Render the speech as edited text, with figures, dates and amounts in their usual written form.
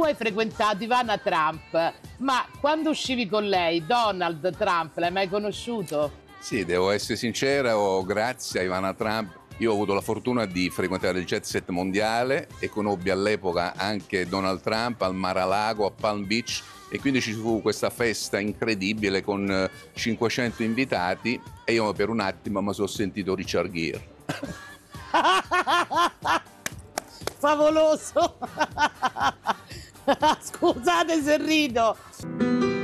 tu hai frequentato Ivana Trump, ma quando uscivi con lei, Donald Trump, l'hai mai conosciuto? Sì, devo essere sincero, grazie a Ivana Trump io ho avuto la fortuna di frequentare il jet set mondiale e conobbi all'epoca anche Donald Trump al Mar-a-Lago, a Palm Beach, e quindi ci fu questa festa incredibile con 500 invitati e io per un attimo mi sono sentito Richard Gere. Favoloso! Scusate se rido.